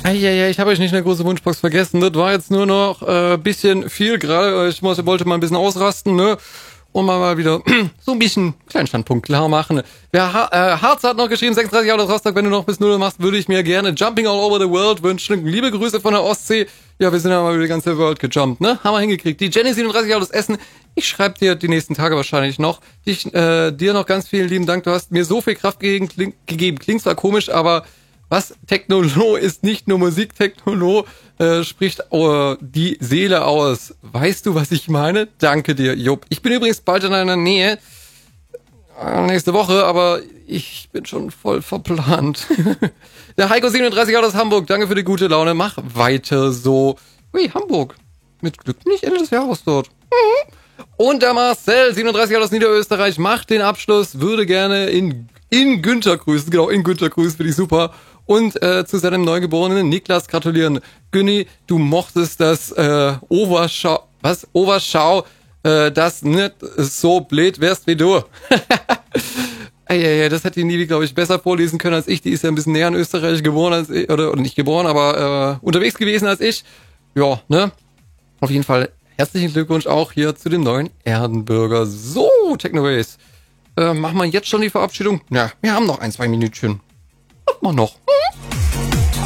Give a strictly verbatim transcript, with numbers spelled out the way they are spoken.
Ja, ja, ich habe euch nicht eine große Wunschbox vergessen. Das war jetzt nur noch ein äh, bisschen viel gerade. Ich muss, wollte mal ein bisschen ausrasten, ne? Und mal, mal wieder so ein bisschen kleinen Standpunkt klar machen. Wer ha äh, Harz hat noch geschrieben, sechsunddreißig Jahre Rostock, wenn du noch bis null machst, würde ich mir gerne Jumping All Over the World wünschen. Liebe Grüße von der Ostsee. Ja, wir sind ja mal über die ganze World gejumpt, ne? Haben wir hingekriegt. Die Jenny siebenunddreißig Jahre Essen. Ich schreibe dir die nächsten Tage wahrscheinlich noch. Dich, äh, dir noch ganz vielen lieben Dank. Du hast mir so viel Kraft gegeben. Kling, gegeben. Klingt zwar komisch, aber was? Technolo ist nicht nur Musik. Technolo äh, spricht äh, die Seele aus. Weißt du, was ich meine? Danke dir, Jupp. Ich bin übrigens bald in deiner Nähe. Äh, nächste Woche, aber ich bin schon voll verplant. Der Heiko siebenunddreißig Jahre aus Hamburg. Danke für die gute Laune. Mach weiter so. Ui, Hamburg. Mit Glück bin ich Ende des Jahres dort. Mhm. Und der Marcel, siebenunddreißig Jahre aus Niederösterreich, macht den Abschluss. Würde gerne in, in Günther grüßen. Genau, in Günther grüßen. Finde ich super. Und äh, zu seinem Neugeborenen Niklas gratulieren. Günni, du mochtest das äh, Overschau, was? Overschau, äh, das nicht so blöd wärst wie du. Ey, ey, ey, das hätte die Nivi, glaube ich, besser vorlesen können als ich. Die ist ja ein bisschen näher in Österreich geboren als ich, oder, oder nicht geboren, aber äh, unterwegs gewesen als ich. Ja, ne? Auf jeden Fall herzlichen Glückwunsch auch hier zu dem neuen Erdenbürger. So, Technoways. Äh, machen wir jetzt schon die Verabschiedung? Ja, wir haben noch ein, zwei Minütchen. Machen wir noch. Hm?